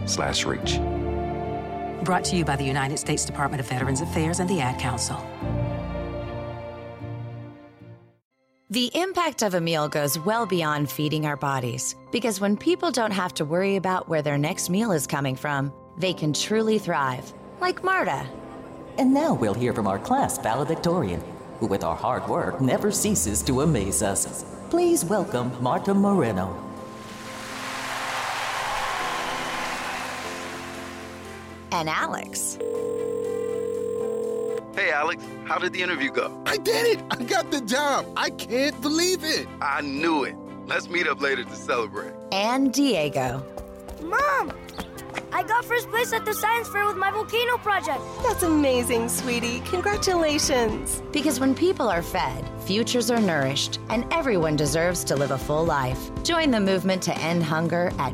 feedingamerica.org/reach. Brought to you by the United States Department of Veterans Affairs and the Ad Council. The impact of a meal goes well beyond feeding our bodies, because when people don't have to worry about where their next meal is coming from, they can truly thrive, like Marta. And now we'll hear from our class valedictorian, who with our hard work never ceases to amaze us. Please welcome Marta Moreno. And Alex. Hey, Alex, how did the interview go? I did it! I got the job! I can't believe it! I knew it. Let's meet up later to celebrate. And Diego. Mom! I got first place at the science fair with my volcano project. That's amazing, sweetie. Congratulations. Because when people are fed, futures are nourished, and everyone deserves to live a full life. Join the movement to end hunger at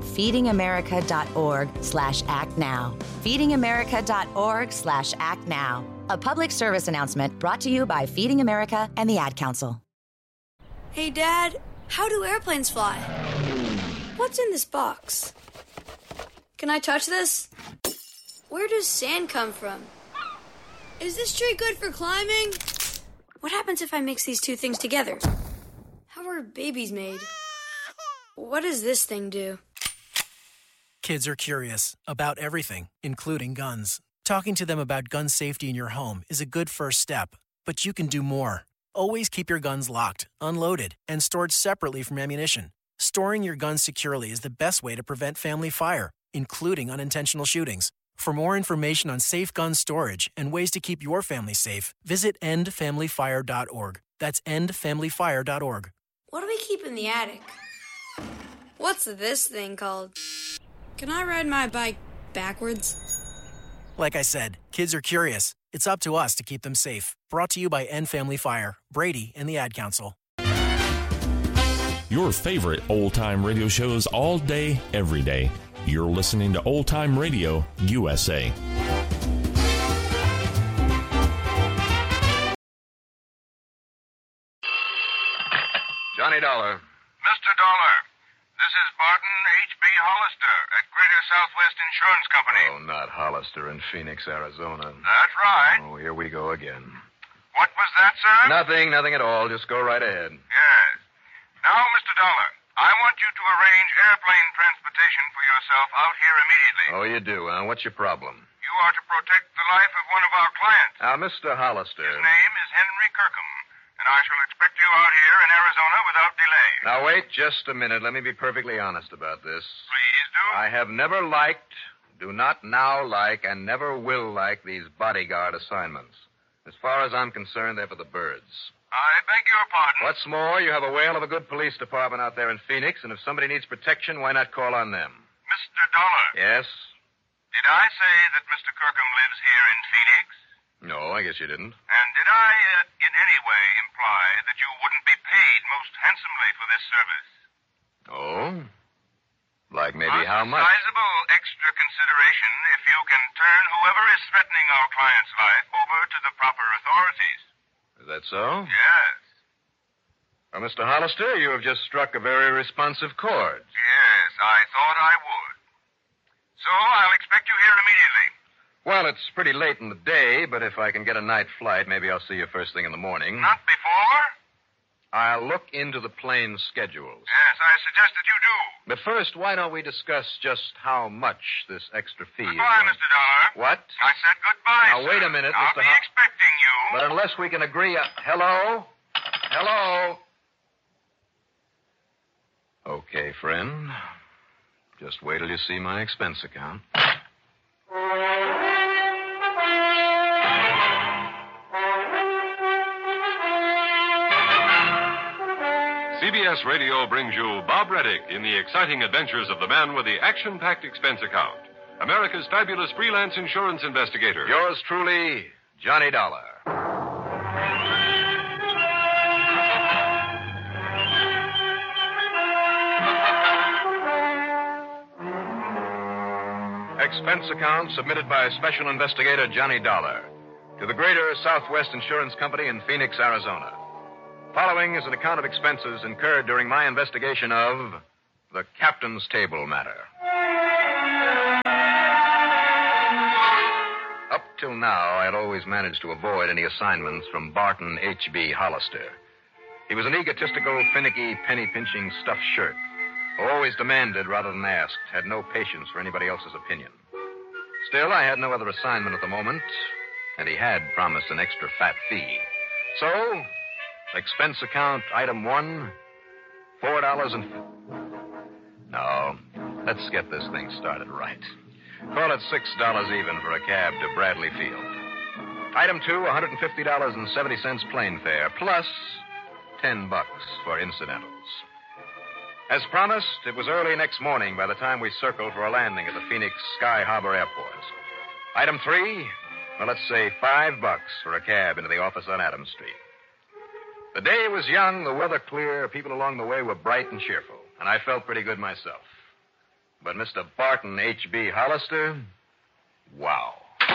feedingamerica.org/actnow. feedingamerica.org/actnow. A public service announcement brought to you by Feeding America and the Ad Council. Hey, Dad, how do airplanes fly? What's in this box? Can I touch this? Where does sand come from? Is this tree good for climbing? What happens if I mix these two things together? How are babies made? What does this thing do? Kids are curious about everything, including guns. Talking to them about gun safety in your home is a good first step, but you can do more. Always keep your guns locked, unloaded, and stored separately from ammunition. Storing your guns securely is the best way to prevent family fire, including unintentional shootings. For more information on safe gun storage and ways to keep your family safe, visit endfamilyfire.org. That's endfamilyfire.org. What do we keep in the attic? What's this thing called? Can I ride my bike backwards? Like I said, kids are curious. It's up to us to keep them safe. Brought to you by End Family Fire, Brady, and the Ad Council. Your favorite old-time radio shows all day, every day. You're listening to Old Time Radio USA. Johnny Dollar. Mr. Dollar, this is Barton H.B. Hollister at Greater Southwest Insurance Company. Oh, not Hollister in Phoenix, Arizona. That's right. Oh, here we go again. What was that, sir? Nothing at all. Just go right ahead. Yes. Now, Mr. Dollar, I want you to arrange airplane transportation for yourself out here immediately. Oh, you do, huh? What's your problem? You are to protect the life of one of our clients. Now, Mr. Hollister. His name is Henry Kirkham, and I shall expect you out here in Arizona without delay. Now, wait just a minute. Let me be perfectly honest about this. Please do. I have never liked, do not now like, and never will like these bodyguard assignments. As far as I'm concerned, they're for the birds. I beg your pardon. What's more, you have a whale of a good police department out there in Phoenix, and if somebody needs protection, why not call on them? Mr. Dollar. Yes? Did I say that Mr. Kirkham lives here in Phoenix? No, I guess you didn't. And did I, in any way, imply that you wouldn't be paid most handsomely for this service? Oh? Like maybe how much? A sizable extra consideration if you can turn whoever is threatening our client's life over to the proper authorities. Is that so? Yes. Well, Mr. Hollister, you have just struck a very responsive chord. Yes, I thought I would. So I'll expect you here immediately. Well, it's pretty late in the day, but if I can get a night flight, maybe I'll see you first thing in the morning. Not before? I'll look into the plane schedules. Yes, I suggest that you do. But first, why don't we discuss just how much this extra fee Goodbye, is? Mr. Dollar. What? I said goodbye, Now, sir. wait a minute, I'll Mr. be expecting you. But unless we can agree... hello? Hello? Okay, friend. Just wait till you see my expense account. CBS Radio brings you Bob Reddick in the exciting adventures of the man with the action-packed expense account, America's fabulous freelance insurance investigator. Yours truly, Johnny Dollar. Expense account submitted by Special Investigator Johnny Dollar to the Greater Southwest Insurance Company in Phoenix, Arizona. Following is an account of expenses incurred during my investigation of the Captain's Table matter. Until now, I had always managed to avoid any assignments from Barton H.B. Hollister. He was an egotistical, finicky, penny-pinching stuffed shirt who always demanded rather than asked, had no patience for anybody else's opinion. Still, I had no other assignment at the moment, and he had promised an extra fat fee. So, expense account item 1, $4 No, let's get this thing started right. Call it $6 even for a cab to Bradley Field. Item 2, $150.70 plane fare, plus $10 for incidentals. As promised, it was early next morning by the time we circled for a landing at the Phoenix Sky Harbor Airport. Item 3, well, let's say $5 for a cab into the office on Adams Street. The day was young, the weather clear, people along the way were bright and cheerful, and I felt pretty good myself. But Mr. Barton H.B. Hollister, wow.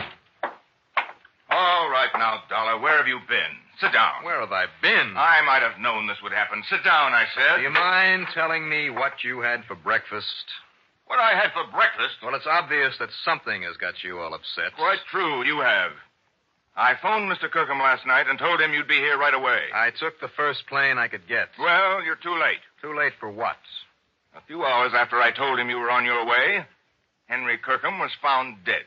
All right now, Dollar, where have you been? Sit down. Where have I been? I might have known this would happen. Sit down, I said. Do you mind telling me what you had for breakfast? What I had for breakfast? Well, it's obvious that something has got you all upset. Quite true, you have. I phoned Mr. Kirkham last night and told him you'd be here right away. I took the first plane I could get. Well, you're too late. Too late for what? A few hours after I told him you were on your way, Henry Kirkham was found dead.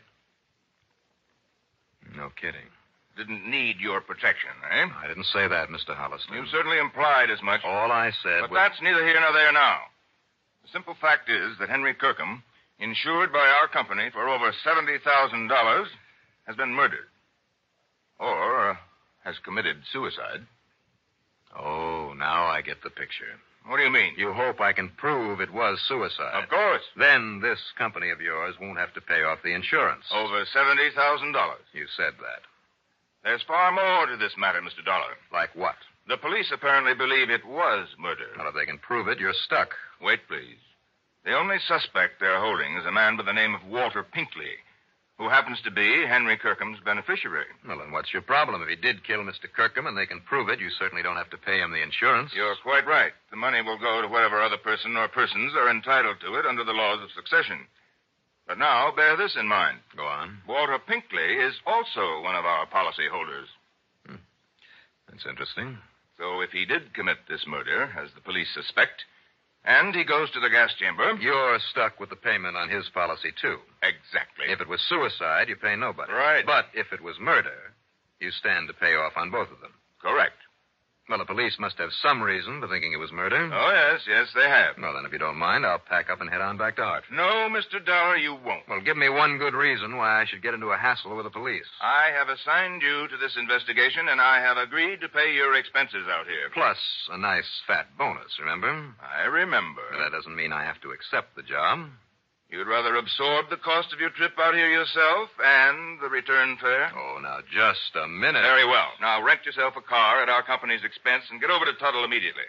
No kidding. Didn't need your protection, eh? I didn't say that, Mr. Hollister. You certainly implied as much. All I said but was... that's neither here nor there now. The simple fact is that Henry Kirkham, insured by our company for over $70,000, has been murdered. Or has committed suicide. Oh, now I get the picture. What do you mean? You hope I can prove it was suicide. Of course. Then this company of yours won't have to pay off the insurance. Over $70,000. You said that. There's far more to this matter, Mr. Dollar. Like what? The police apparently believe it was murder. Well, if they can prove it, you're stuck. Wait, please. The only suspect they're holding is a man by the name of Walter Pinkley, who happens to be Henry Kirkham's beneficiary. Well, then what's your problem? If he did kill Mr. Kirkham and they can prove it, you certainly don't have to pay him the insurance. You're quite right. The money will go to whatever other person or persons are entitled to it under the laws of succession. But now, bear this in mind. Go on. Walter Pinkley is also one of our policy holders. That's interesting. So if he did commit this murder, as the police suspect, and he goes to the gas chamber... You're stuck with the payment on his policy, too. Exactly. If it was suicide, you pay nobody. Right. But if it was murder, you stand to pay off on both of them. Correct. Well, the police must have some reason for thinking it was murder. Oh, yes, they have. Well, then, if you don't mind, I'll pack up and head on back to Hartford. No, Mr. Dollar, you won't. Well, give me one good reason why I should get into a hassle with the police. I have assigned you to this investigation, and I have agreed to pay your expenses out here. Plus a nice fat bonus, remember? I remember. But that doesn't mean I have to accept the job. You'd rather absorb the cost of your trip out here yourself and the return fare? Oh, now, just a minute. Very well. Now, rent yourself a car at our company's expense and get over to Tuttle immediately.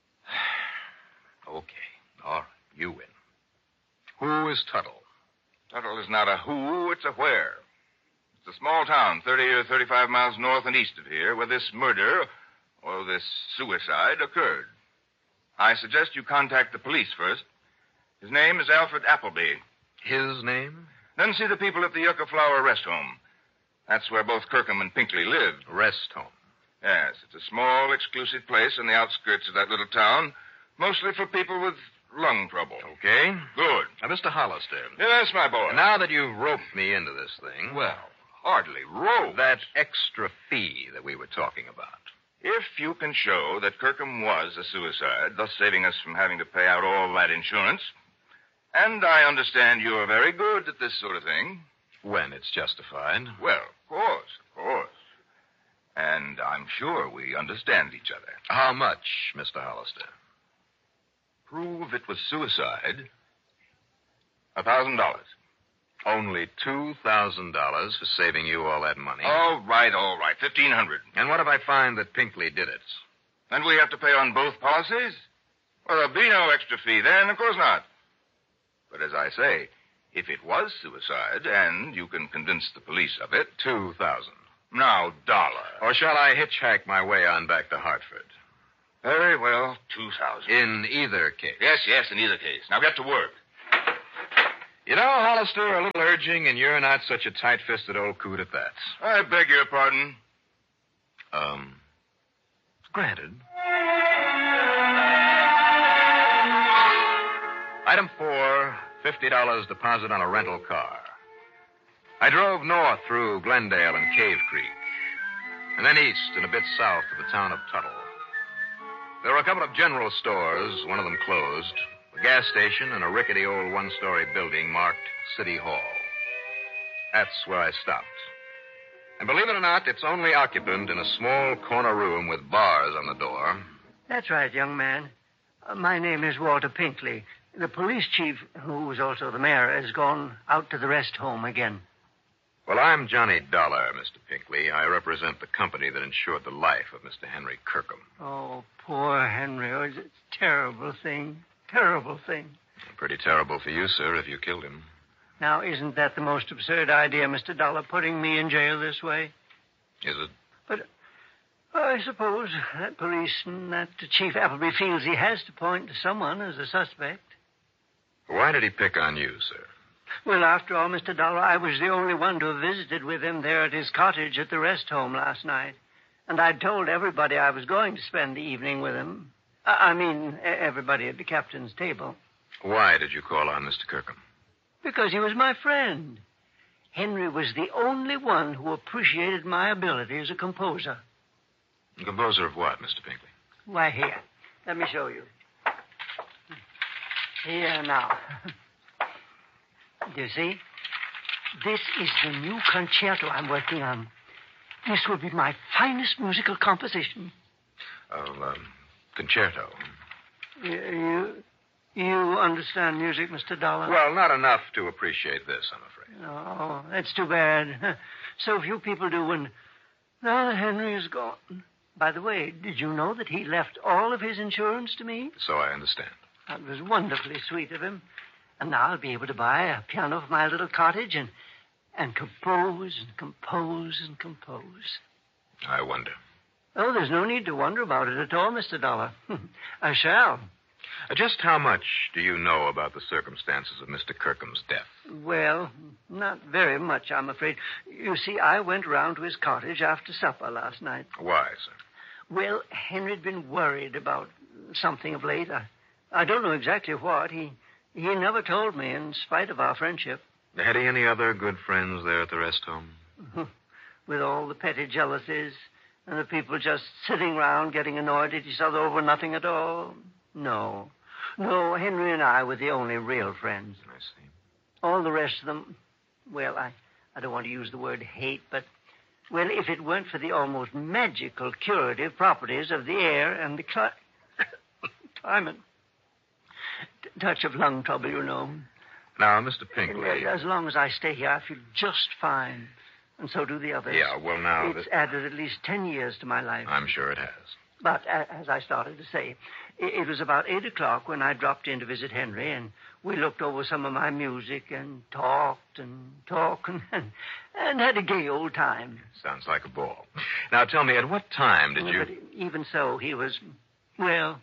Okay. All right. You win. Who is Tuttle? Tuttle is not a who, it's a where. It's a small town, 30 or 35 miles north and east of here, where this murder, or this suicide, occurred. I suggest you contact the police first. His name is Alfred Appleby. His name? Then see the people at the Yucca Flower Rest Home. That's where both Kirkham and Pinkley lived. Rest home? Yes, it's a small, exclusive place on the outskirts of that little town, mostly for people with lung trouble. Okay. Good. Now, Mr. Hollister. Yes, my boy. Now that you've roped me into this thing... Well, hardly rope. That extra fee that we were talking about. If you can show that Kirkham was a suicide, thus saving us from having to pay out all that insurance... And I understand you're very good at this sort of thing. When it's justified. Well, of course. And I'm sure we understand each other. How much, Mr. Hollister? Prove it was suicide. $1,000. Only $2,000 for saving you all that money? All right. $1,500. And what if I find that Pinkley did it? And we have to pay on both policies? Well, there'll be no extra fee then, of course not. But as I say, if it was suicide, and you can convince the police of it... $2,000. Now, $1. Or shall I hitchhike my way on back to Hartford? Very well, $2,000. In either case. Yes, in either case. Now get to work. You know, Hollister, a little urging, and you're not such a tight-fisted old coot at that. I beg your pardon. Granted. Item 4, $50 deposit on a rental car. I drove north through Glendale and Cave Creek, and then east and a bit south to the town of Tuttle. There were a couple of general stores, one of them closed, a gas station, and a rickety old one-story building marked City Hall. That's where I stopped. And believe it or not, it's only occupant in a small corner room with bars on the door. That's right, young man. My name is Walter Pinkley. The police chief, who's also the mayor, has gone out to the rest home again. Well, I'm Johnny Dollar, Mr. Pinkley. I represent the company that insured the life of Mr. Henry Kirkham. Oh, poor Henry. Oh, it's a terrible thing. Terrible thing. Pretty terrible for you, sir, if you killed him. Now, isn't that the most absurd idea, Mr. Dollar, putting me in jail this way? Is it? But I suppose that policeman, that Chief Appleby, feels he has to point to someone as a suspect. Why did he pick on you, sir? Well, after all, Mr. Dollar, I was the only one to have visited with him there at his cottage at the rest home last night. And I'd told everybody I was going to spend the evening with him. I mean, everybody at the captain's table. Why did you call on Mr. Kirkham? Because he was my friend. Henry was the only one who appreciated my ability as a composer. A composer of what, Mr. Pinkley? Why, here. Let me show you. Here now. Do you see? This is the new concerto I'm working on. This will be my finest musical composition. Concerto. You understand music, Mr. Dollar? Well, not enough to appreciate this, I'm afraid. Oh, that's too bad. So few people do, and now that Henry is gone. By the way, did you know that he left all of his insurance to me? So I understand. That was wonderfully sweet of him. And now I'll be able to buy a piano for my little cottage and compose and compose and compose. I wonder. Oh, there's no need to wonder about it at all, Mr. Dollar. I shall. Just how much do you know about the circumstances of Mr. Kirkham's death? Well, not very much, I'm afraid. You see, I went round to his cottage after supper last night. Why, sir? Well, Henry'd been worried about something of late. I don't know exactly what. He never told me, in spite of our friendship. Had he any other good friends there at the rest home? With all the petty jealousies and the people just sitting round getting annoyed at each other over nothing at all? No, Henry and I were the only real friends. I see. All the rest of them, well, I don't want to use the word hate, but, well, if it weren't for the almost magical curative properties of the air and the climate. Touch of lung trouble, you know. Now, Mr. Pinkley. As long as I stay here, I feel just fine. And so do the others. Yeah, well, now... It's added at least 10 years to my life. I'm sure it has. But, as I started to say, it was about 8 o'clock when I dropped in to visit Henry, and we looked over some of my music and talked and had a gay old time. Sounds like a ball. Now, tell me, at what time did you... But even so, he was, well,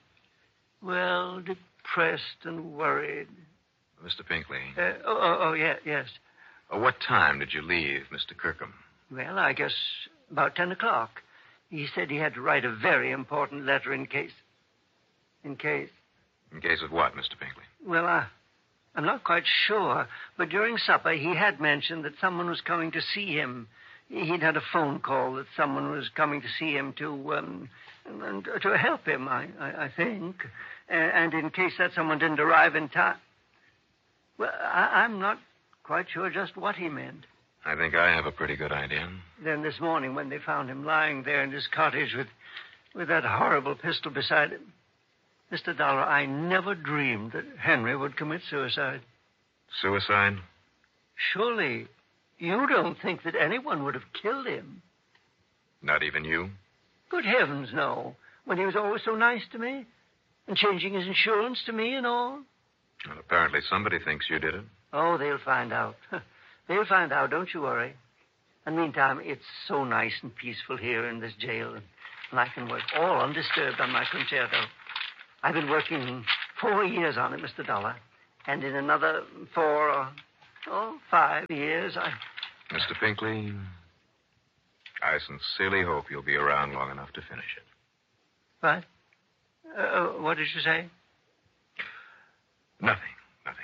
depressed and worried. Mr. Pinkley. Yes. What time did you leave Mr. Kirkham? Well, I guess about 10 o'clock. He said he had to write a very important letter in case... In case of what, Mr. Pinkley? Well, I'm not quite sure. But during supper, he had mentioned that someone was coming to see him. He'd had a phone call that someone was coming to see him to help him, I think. And in case that someone didn't arrive in time... Well, I'm not quite sure just what he meant. I think I have a pretty good idea. Then this morning, when they found him lying there in his cottage with that horrible pistol beside him... Mr. Dollar, I never dreamed that Henry would commit suicide. Suicide? Surely, you don't think that anyone would have killed him? Not even you? Good heavens, no. When he was always so nice to me, and changing his insurance to me and all. Well, apparently somebody thinks you did it. Oh, they'll find out. They'll find out, don't you worry. And meantime, it's so nice and peaceful here in this jail, and I can work all undisturbed on my concerto. I've been working 4 years on it, Mr. Dollar. And in another 4 or Oh, 5 years. Mr. Pinkley, I sincerely hope you'll be around long enough to finish it. What? What did you say? Nothing.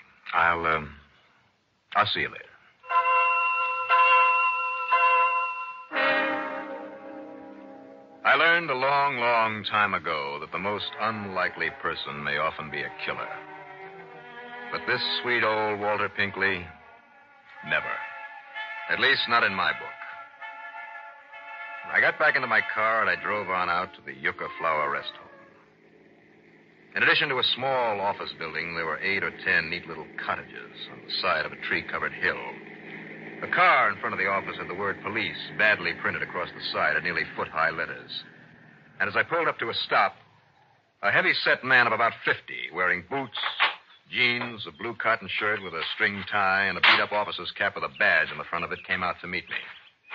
I'll see you later. I learned a long, long time ago that the most unlikely person may often be a killer. But this sweet old Walter Pinkley, never. At least not in my book. I got back into my car and I drove on out to the Yucca Flower Rest Home. In addition to a small office building, there were 8 or 10 neat little cottages on the side of a tree-covered hill. The car in front of the office had the word police badly printed across the side in nearly foot-high letters. And as I pulled up to a stop, a heavy-set man of about 50, wearing boots, jeans, a blue cotton shirt with a string tie, and a beat-up officer's cap with a badge on the front of it, came out to meet me.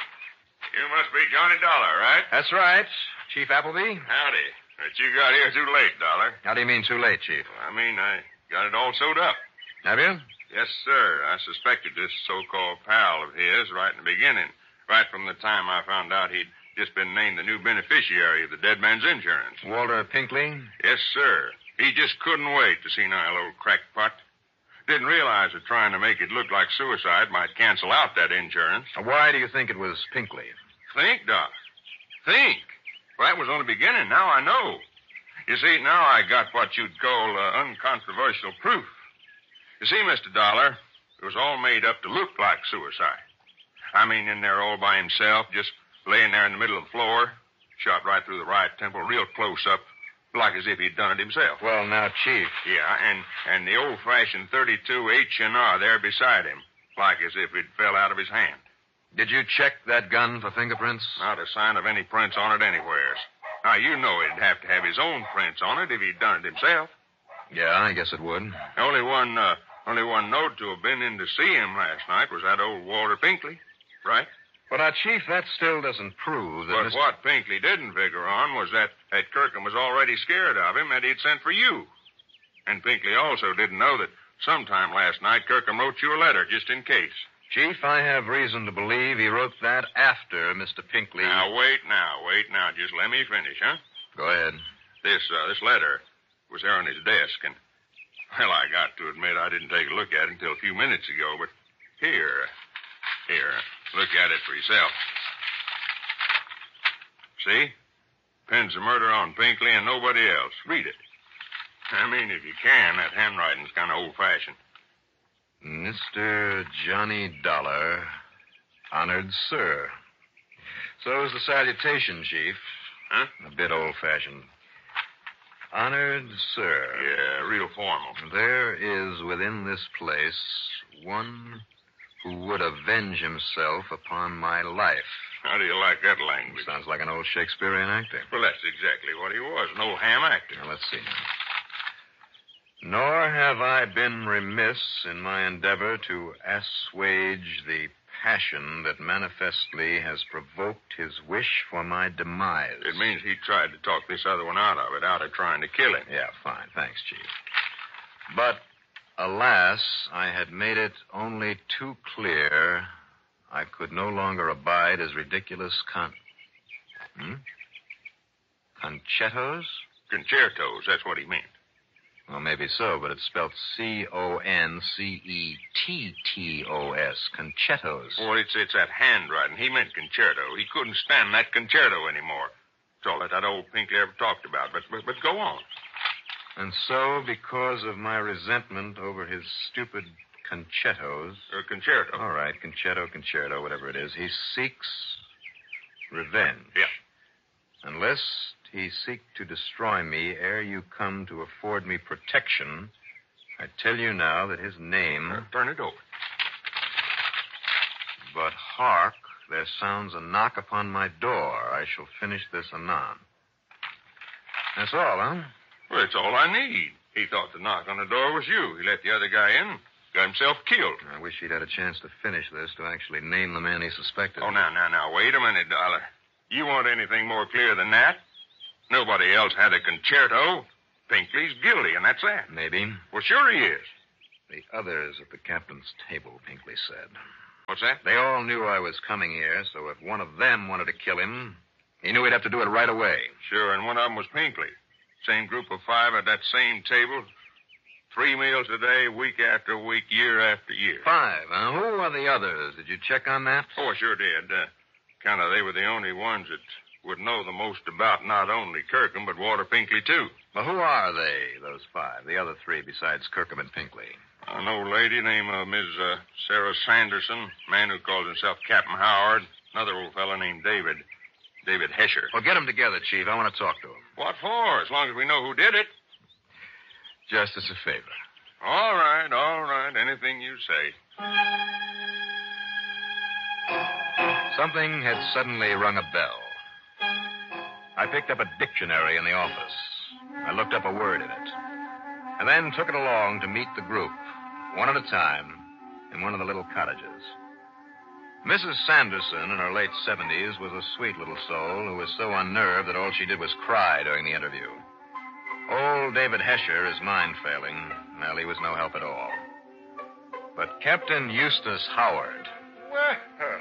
You must be Johnny Dollar, right? That's right. Chief Appleby? Howdy. But you got here too late, Dollar. How do you mean too late, Chief? I mean, I got it all sewed up. Have you? Yes, sir. I suspected this so-called pal of his right in the beginning, right from the time I found out he'd just been named the new beneficiary of the dead man's insurance. Walter Pinkley? Yes, sir. He just couldn't wait to see senile old crackpot. Didn't realize that trying to make it look like suicide might cancel out that insurance. Why do you think it was Pinkley? Think, Doc. Think. Well, that was only the beginning. Now I know. You see, now I got what you'd call uncontroversial proof. You see, Mr. Dollar, it was all made up to look like suicide. I mean, in there all by himself, just laying there in the middle of the floor, shot right through the right temple, real close up, like as if he'd done it himself. Well, now, Chief. Yeah, and the old-fashioned 32 H&R there beside him, like as if it fell out of his hand. Did you check that gun for fingerprints? Not a sign of any prints on it anywhere. Now, you know he'd have to have his own prints on it if he'd done it himself. Yeah, I guess it would. Only one note to have been in to see him last night was that old Walter Pinkley, right? But, Chief, that still doesn't prove that... But what Pinkley didn't figure on was that Kirkham was already scared of him and he'd sent for you. And Pinkley also didn't know that sometime last night Kirkham wrote you a letter just in case. Chief, I have reason to believe he wrote that after Mr. Pinkley... Now, wait now. Just let me finish, huh? Go ahead. This letter was there on his desk, and, well, I got to admit I didn't take a look at it until a few minutes ago, but here, look at it for yourself. See? Pins the murder on Pinkley and nobody else. Read it. I mean, if you can, that handwriting's kind of old-fashioned. Mr. Johnny Dollar, honored sir. So is the salutation, Chief. Huh? A bit old-fashioned. Honored sir. Yeah, real formal. There is within this place one who would avenge himself upon my life. How do you like that language? Sounds like an old Shakespearean actor. Well, that's exactly what he was, an old ham actor. Now, let's see now. Nor have I been remiss in my endeavor to assuage the passion that manifestly has provoked his wish for my demise. It means he tried to talk this other one out of it, out of trying to kill him. Yeah, fine. Thanks, Chief. But, alas, I had made it only too clear I could no longer abide as ridiculous Concertos? Concertos, that's what he meant. Well, maybe so, but it's spelled Concetettos. Concertos. Well, it's that handwriting. He meant concerto. He couldn't stand that concerto anymore. That's all that old Pinkley ever talked about. But go on. And so, because of my resentment over his stupid concertos... Concerto. All right, concerto, whatever it is. He seeks revenge. Yeah. Unless he seek to destroy me ere you come to afford me protection, I tell you now that his name... Turn it over. But hark, there sounds a knock upon my door. I shall finish this anon. That's all, huh? Well, it's all I need. He thought the knock on the door was you. He let the other guy in, got himself killed. I wish he'd had a chance to finish this, to actually name the man he suspected. Oh, now, wait a minute, Dollar. You want anything more clear than that? Nobody else had a concerto. Pinkley's guilty, and that's that. Maybe. Well, sure he is. The others at the captain's table, Pinkley said. What's that? They all knew I was coming here, so if one of them wanted to kill him, he knew he'd have to do it right away. Sure, and one of them was Pinkley. Same group of 5 at that same table. 3 meals a day, week after week, year after year. 5. Who are the others? Did you check on that? Oh, I sure did. They were the only ones that would know the most about not only Kirkham, but Walter Pinkley, too. Well, who are they, those 5, the other 3 besides Kirkham and Pinkley? An old lady named Miss Sarah Sanderson, man who calls himself Captain Howard, another old fellow named David Hesher. Well, get them together, Chief. I want to talk to them. What for? As long as we know who did it. Just as a favor. All right. Anything you say. Something had suddenly rung a bell. I picked up a dictionary in the office. I looked up a word in it. And then took it along to meet the group, one at a time, in one of the little cottages. Mrs. Sanderson, in her late 70s, was a sweet little soul who was so unnerved that all she did was cry during the interview. Old David Hesher, his mind failing, well, he was no help at all. But Captain Eustace Howard... Well,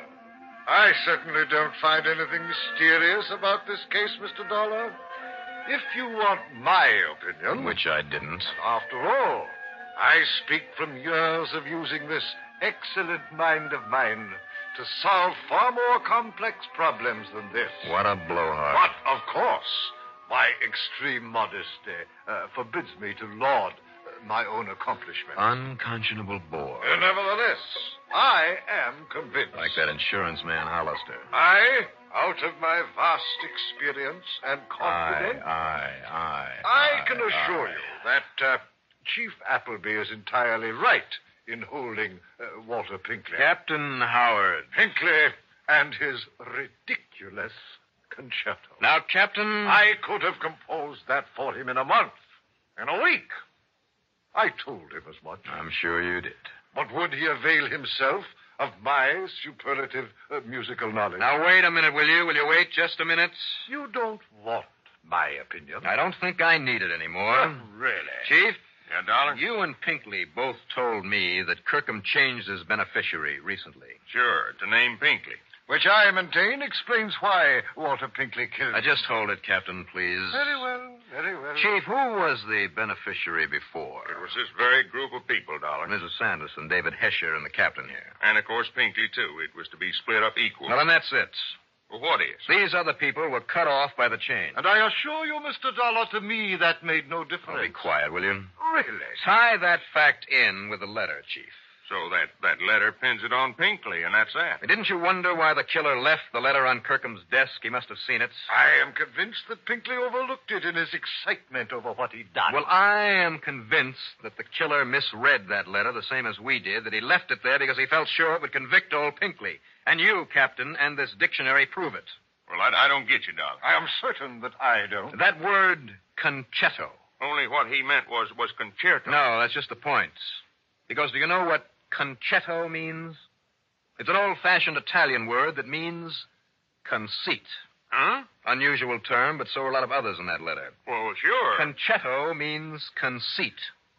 I certainly don't find anything mysterious about this case, Mr. Dollar. If you want my opinion... Which I didn't. After all, I speak from years of using this excellent mind of mine to solve far more complex problems than this. What a blowhard. But, of course, my extreme modesty forbids me to laud my own accomplishments. Unconscionable bore. Nevertheless, I am convinced. Like that insurance man, Hollister. I, out of my vast experience and confidence... I can assure you that Chief Appleby is entirely right in holding Walter Pinkley. Captain Howard. Pinkley and his ridiculous concerto. Now, Captain... I could have composed that for him in a month, in a week. I told him as much. I'm sure you did. But would he avail himself of my superlative musical knowledge? Now, wait a minute, will you? Will you wait just a minute? You don't want my opinion. I don't think I need it anymore. Really? Chief? Yeah, darling? You and Pinkley both told me that Kirkham changed his beneficiary recently. Sure, to name Pinkley. Which I maintain explains why Walter Pinkley killed him. Just hold it, Captain, please. Very well, very well. Chief, who was the beneficiary before? It was this very group of people, darling. Mrs. Sanderson, David Hesher, and the captain here. And, of course, Pinkley, too. It was to be split up equal. Well, and that's it. Well, what is? These other people were cut off by the chain. And I assure you, Mr. Dollar, to me that made no difference. Oh, be quiet, will you? Really? Tie that fact in with the letter, Chief. So that letter pins it on Pinkley, and that's that. Didn't you wonder why the killer left the letter on Kirkham's desk? He must have seen it. I am convinced that Pinkley overlooked it in his excitement over what he'd done. Well, I am convinced that the killer misread that letter the same as we did, that he left it there because he felt sure it would convict old Pinkley. And you, Captain, and this dictionary prove it. Well, I don't get you, Doc. I am certain that I don't. That word, concetto. Only what he meant was concerto. No, that's just the point. Because do you know what concetto means? It's an old-fashioned Italian word that means conceit. Huh? Unusual term, but so are a lot of others in that letter. Well, sure. Concetto means conceit.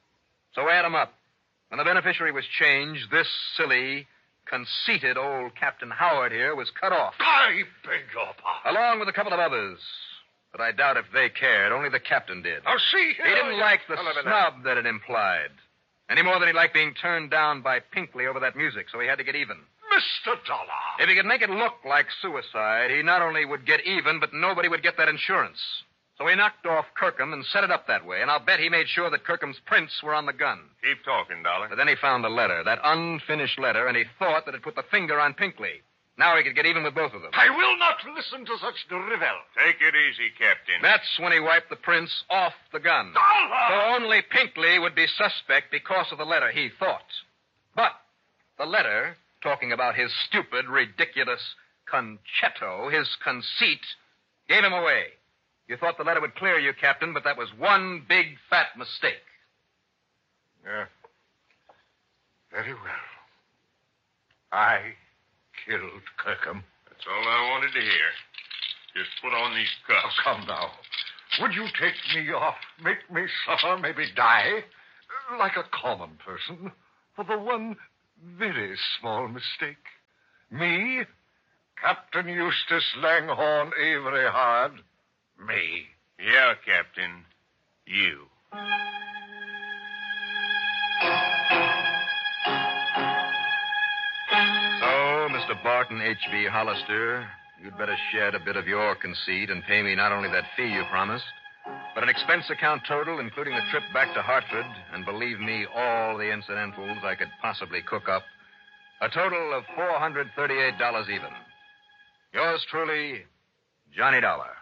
So add 'em up. When the beneficiary was changed, this silly, conceited old Captain Howard here was cut off. I beg your pardon. Along with a couple of others. But I doubt if they cared. Only the captain did. Now, see here. He didn't like the snub that it implied. Any more than he liked being turned down by Pinkley over that music, so he had to get even. Mr. Dollar. If he could make it look like suicide, he not only would get even, but nobody would get that insurance. So he knocked off Kirkham and set it up that way, and I'll bet he made sure that Kirkham's prints were on the gun. Keep talking, Dollar. But then he found the letter, that unfinished letter, and he thought that it put the finger on Pinkley. Now he could get even with both of them. I will not listen to such drivel. Take it easy, Captain. That's when he wiped the prints off the gun. Dollar! So only Pinkley would be suspect because of the letter, he thought. But the letter, talking about his stupid, ridiculous concetto, his conceit, gave him away. You thought the letter would clear you, Captain, but that was one big, fat mistake. Yeah. Very well. I killed Kirkham. That's all I wanted to hear. Just put on these cuffs. Oh, come now. Would you take me off, make me suffer, maybe die, like a common person? for the one very small mistake. Me, Captain Eustace Langhorne Avery Hard, me. Yeah, Captain. You. So, Mr. Barton H.B. Hollister, you'd better shed a bit of your conceit and pay me not only that fee you promised, but an expense account total, including the trip back to Hartford, and believe me, all the incidentals I could possibly cook up, a total of $438 even. Yours truly, Johnny Dollar.